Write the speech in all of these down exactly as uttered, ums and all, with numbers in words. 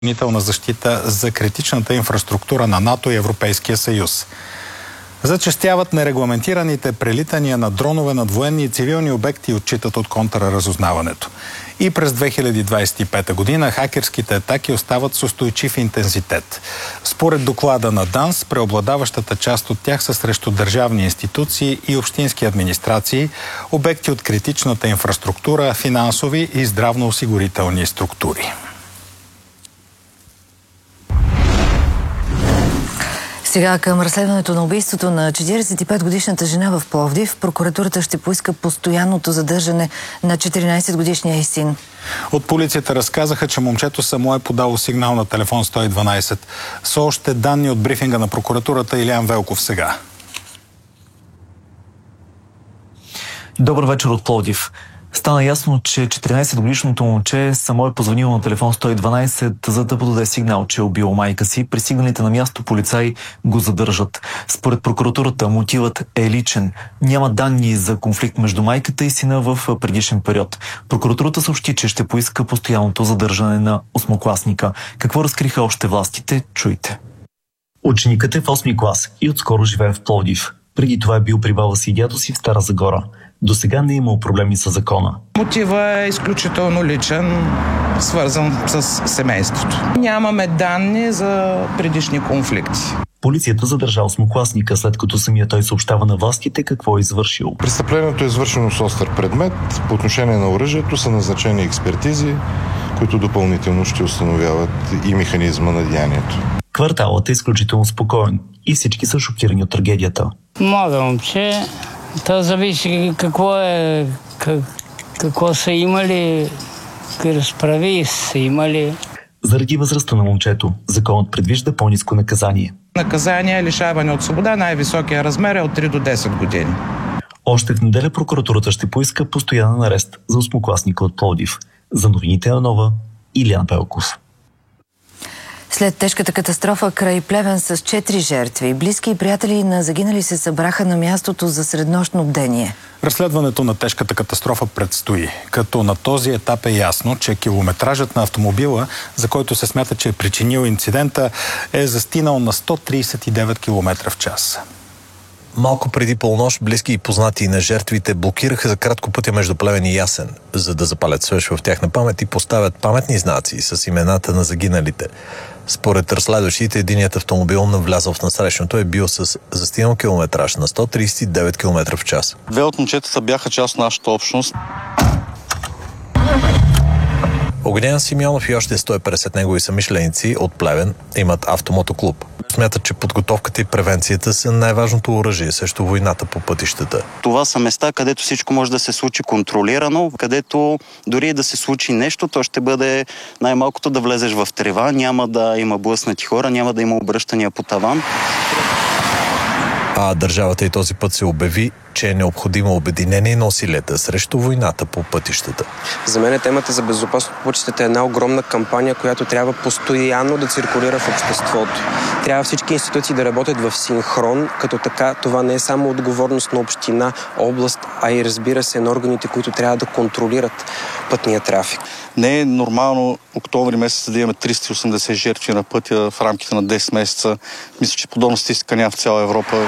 допълнителна защита за критичната инфраструктура на НАТО и Европейския съюз. Зачестяват нерегламентираните прелитания на дронове над военни и цивилни обекти, отчитат от контраразузнаването. И през две хиляди двадесет и пета година хакерските атаки остават с устойчив интензитет. Според доклада на ДАНС, преобладаващата част от тях са срещу държавни институции и общински администрации, обекти от критичната инфраструктура, финансови и здравноосигурителни структури. Сега към разследването на убийството на четиридесет и петгодишната жена в Пловдив. Прокуратурата ще поиска постоянното задържане на четиринадесетгодишния й син. От полицията разказаха, че момчето само е подало сигнал на телефон сто и дванадесет. С още данни от брифинга на прокуратурата, Илиян Велков сега. Добър вечер от Пловдив. Стана ясно, че четиринадесетгодишното момче само е позвонило на телефон сто и дванадесет, за да подаде сигнал, че е убил майка си. Пристигналите на място полицаи го задържат. Според прокуратурата мотивът е личен. Няма данни за конфликт между майката и сина в предишен период. Прокуратурата съобщи, че ще поиска постоянното задържане на осмокласника. Какво разкриха още властите? Чуйте. Ученикът е в осми клас и отскоро живее в Пловдив. Преди това е бил при баба си и дядо си в Стара Загора. До сега не е имал проблеми с закона. Мотивът е изключително личен, свързан с семейството. Нямаме данни за предишни конфликти. Полицията задържа осмокласника, след като самия той съобщава на властите какво е извършил. Престъплението е извършено с остър предмет. По отношение на оръжието са назначени експертизи, които допълнително ще установяват и механизма на деянието. Кварталът е изключително спокоен и всички са шокирани от трагедията. Млада момче, то зависи какво е, как, какво са имали, какви разправи са имали. Заради възрастта на момчето, законът предвижда по-ниско наказание. Наказание е лишаване от свобода, най-високия размер е от три до десет години. Още в неделя прокуратурата ще поиска постоянен арест за осмокласника от Пловдив. За новините на Нова, Илиян Велков. След тежката катастрофа край Плевен с четири жертви, близки и приятели на загинали се събраха на мястото за среднощно бдение. Разследването на тежката катастрофа предстои, като на този етап е ясно, че километражът на автомобила, за който се смята, че е причинил инцидента, е застинал на сто тридесет и девет километра в час. Малко преди полунощ близки и познати на жертвите блокираха за кратко пътя между Плевен и Ясен, за да запалят свеж в тяхна памет и поставят паметни знаци с имената на загиналите. Според разследващите, единият автомобил, навлязъл в насрещното, е бил с застинал километраж на сто тридесет и девет километра в час. Две от момчетата бяха част от нашата общност. Огнян Симеонов и още сто и петдесет негови съмишленици от Плевен имат автомотоклуб. Смятат, че подготовката и превенцията са най-важното оръжие срещу войната по пътищата. Това са места, където всичко може да се случи контролирано, където дори да се случи нещо, то ще бъде най-малкото да влезеш в трева, няма да има блъснати хора, няма да има обръщания по таван. А държавата и този път се обяви, че е необходимо обединение на усилията срещу войната по пътищата. За мен темата за безопасност по пътищата е една огромна кампания, която трябва постоянно да циркулира в обществото. Трябва всички институции да работят в синхрон, като така това не е само отговорност на община, област, а и разбира се на органите, които трябва да контролират пътния трафик. Не е нормално октомври месец да имаме триста и осемдесет жертви на пътя в рамките на десет месеца. Мисля, че подобна статистика няма в цяла Европа.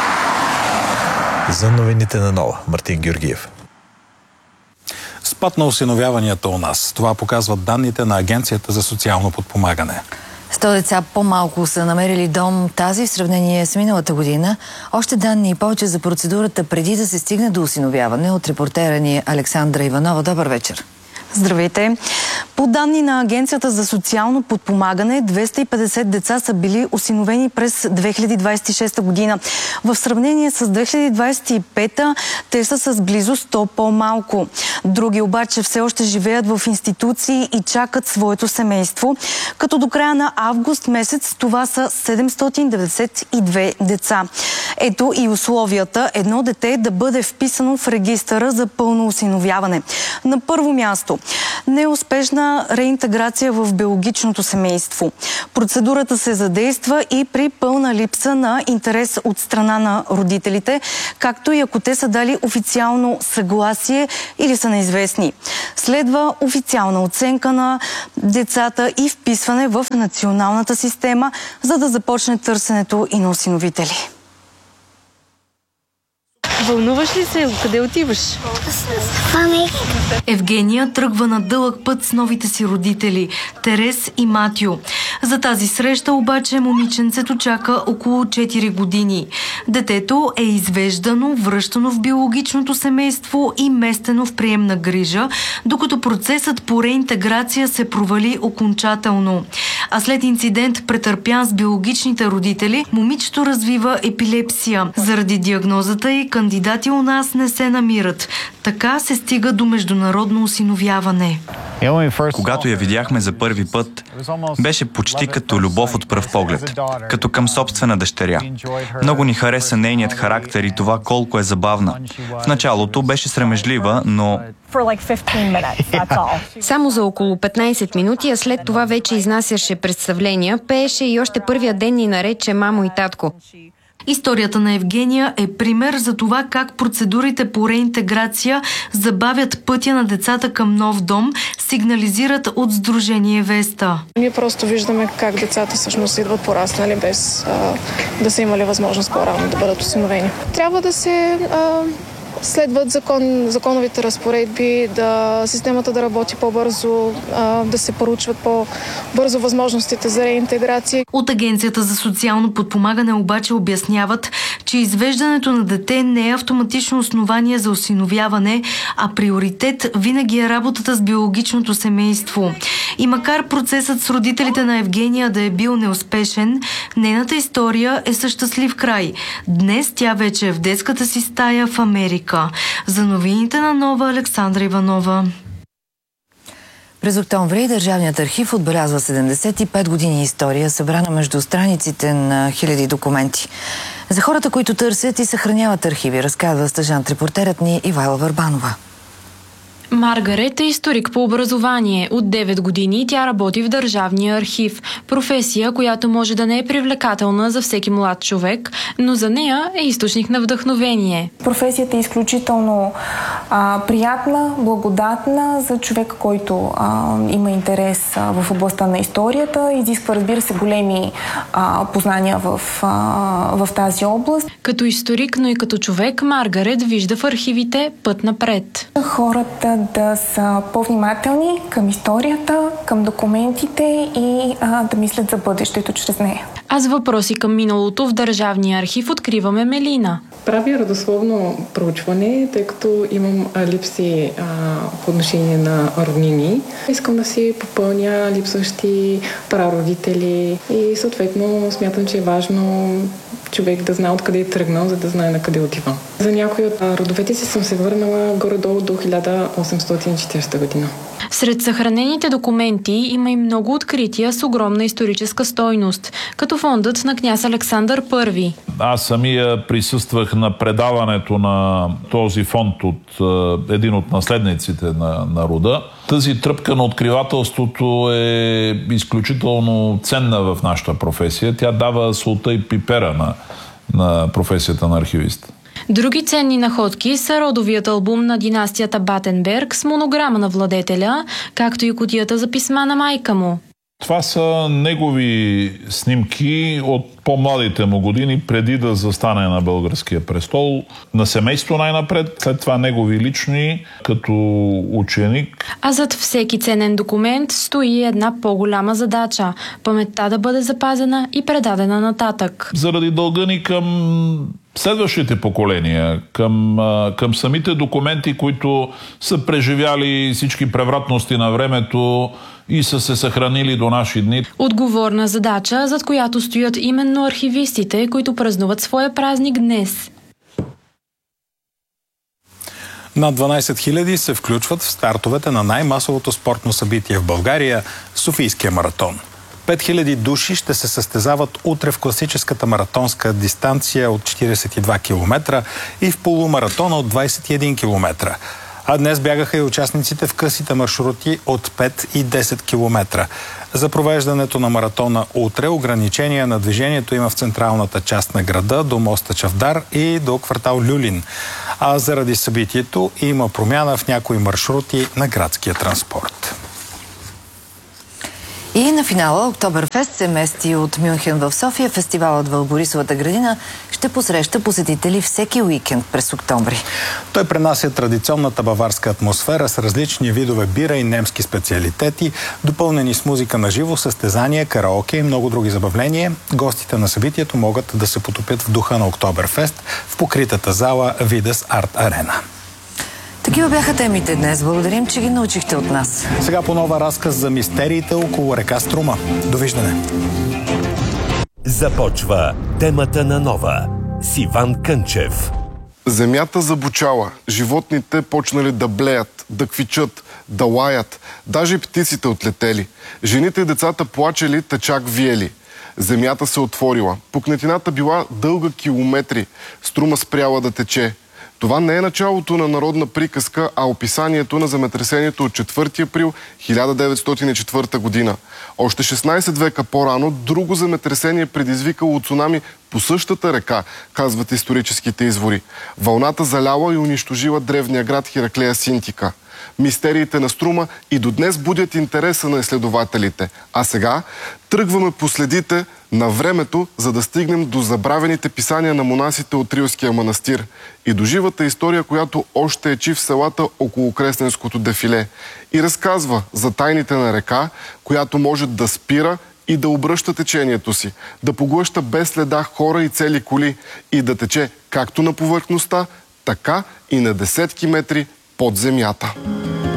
За новините на Нова, Мартин Георгиев. Спад на осиновяванията у нас. Това показват данните на Агенцията за социално подпомагане. сто деца по-малко са намерили дом тази в сравнение с миналата година. Още данни и повече за процедурата преди да се стигне до осиновяване от репортера ни Александра Иванова. Добър вечер. Здравейте! По данни на Агенцията за социално подпомагане, двеста и петдесет деца са били осиновени през две хиляди двадесет и шеста година. В сравнение с две хиляди двадесет и пета те са с близо сто по-малко. Други обаче все още живеят в институции и чакат своето семейство, като до края на август месец това са седемстотин деветдесет и две деца. Ето и условията едно дете да бъде вписано в регистъра за пълно осиновяване. На първо място неуспешна на реинтеграция в биологичното семейство. Процедурата се задейства и при пълна липса на интерес от страна на родителите, както и ако те са дали официално съгласие или са неизвестни. Следва официална оценка на децата и вписване в националната система, за да започне търсенето и на осиновители. Вълнуваш ли се? Къде отиваш? Евгения тръгва на дълъг път с новите си родители – Терес и Матио. За тази среща обаче момиченцето чака около четири години. Детето е извеждано, връщано в биологичното семейство и местено в приемна грижа, докато процесът по реинтеграция се провали окончателно. А след инцидент, претърпян с биологичните родители, момичето развива епилепсия. Заради диагнозата й кандидати у нас не се намират. Така се стига до международно осиновяване. Когато я видяхме за първи път, беше почти като любов от пръв поглед, като към собствена дъщеря. Много ни хареса нейният характер и това колко е забавна. В началото беше срамежлива, но... Само за около петнайсет минути, а след това вече изнасяше представления, пееше и още първия ден ни нарече мамо и татко. Историята на Евгения е пример за това как процедурите по реинтеграция забавят пътя на децата към нов дом, сигнализират от Сдружение Веста. Ние просто виждаме как децата всъщност идват пораснали без а, да са имали възможност по-рано да бъдат осиновени. Трябва да се а, следват закон, законовите разпоредби, да системата да работи по-бързо, а, да се поручват по-бързо възможностите за реинтеграция. От Агенцията за социално подпомагане обаче обясняват, че извеждането на дете не е автоматично основание за осиновяване, а приоритет винаги е работата с биологичното семейство. И макар процесът с родителите на Евгения да е бил неуспешен, нейната история е със щастлив край. Днес тя вече е в детската си стая в Америка. За новините на Нова, Александра Иванова. През октомври Държавният архив отбелязва седемдесет и пет години история, събрана между страниците на хиляди документи. За хората, които търсят и съхраняват архиви, разказва стажант-репортерът ни Ивайла Върбанова. Маргарет е историк по образование. От девет години тя работи в Държавния архив. Професия, която може да не е привлекателна за всеки млад човек, но за нея е източник на вдъхновение. Професията е изключително а, приятна, благодатна за човек, който а, има интерес а, в областта на историята. Изисква, разбира се, големи а, познания в, а, в тази област. Като историк, но и като човек, Маргарет вижда в архивите път напред. Хората да са по-внимателни към историята, към документите и а, да мислят за бъдещето чрез нея. А с въпроси към миналото в Държавния архив откриваме Мелина. Правя родословно проучване, тъй като имам липси а, по отношение на роднини. Искам да си попълня липсващи прародители и съответно смятам, че е важно човек да знае откъде е тръгнал, за да знае на къде отива. За някои от родовете си съм се върнала горе-долу до хиляда осемстотин и четиридесета година. Сред съхранените документи има и много открития с огромна историческа стойност, като фондът на княз Александър Първи. Аз самия присъствах на предаването на този фонд от е, един от наследниците на, на рода. Тази тръпка на откривателството е изключително ценна в нашата професия. Тя дава солта и пипера на, на професията на архивист. Други ценни находки са родовият албум на династията Батенберг с монограма на владетеля, както и кутията за писма на майка му. Това са негови снимки от по-младите му години, преди да застане на българския престол. На семейство най-напред, след това негови лични, като ученик. А зад всеки ценен документ стои една по-голяма задача – паметта да бъде запазена и предадена нататък. Заради дълга ни към следващите поколения, към, към самите документи, които са преживяли всички превратности на времето и са се съхранили до наши дни. Отговорна задача, зад която стоят именно архивистите, които празнуват своя празник днес. Над дванайсет хиляди се включват в стартовете на най-масовото спортно събитие в България – Софийския маратон. пет хиляди души ще се състезават утре в класическата маратонска дистанция от четирийсет и два километра и в полумаратона от двайсет и един километра. А днес бягаха и участниците в късите маршрути от пет и десет километра. За провеждането на маратона утре ограничения на движението има в централната част на града, до моста Чавдар и до квартал Люлин. А заради събитието има промяна в някои маршрути на градския транспорт. И на финала Октоберфест се мести от Мюнхен в София. Фестивалът в Борисовата градина ще посреща посетители всеки уикенд през октомври. Той пренася традиционната баварска атмосфера с различни видове бира и немски специалитети, допълнени с музика на живо, състезания, караоке и много други забавления. Гостите на събитието могат да се потопят в духа на Октоберфест в покритата зала Видес Арт Арена. Такива бяха темите днес. Благодарим, че ги научихте от нас. Сега по нова разказ за мистериите около река Струма. Довиждане! Започва темата на нова с Иван Кънчев. Земята забучала, животните почнали да блеят, да квичат, да лаят, даже птиците отлетели. Жените и децата плачели, та чак виели. Земята се отворила, пукнетината била дълга километри, Струма спряла да тече. Това не е началото на народна приказка, а описанието на земетресението от четвърти април хиляда деветстотин и четвърта година. Още шестнайсет века по-рано друго земетресение предизвикало цунами по същата река, казват историческите извори. Вълната заляла и унищожила древния град Хераклея Синтика. Мистериите на Струма и до днес будят интереса на изследователите. А сега тръгваме по следите на времето, за да стигнем до забравените писания на монасите от Рилския манастир и до живата история, която още ечи в селата около Кресненското дефиле и разказва за тайните на река, която може да спира и да обръща течението си, да поглъща без следа хора и цели коли и да тече както на повърхността, така и на десетки метри под земята.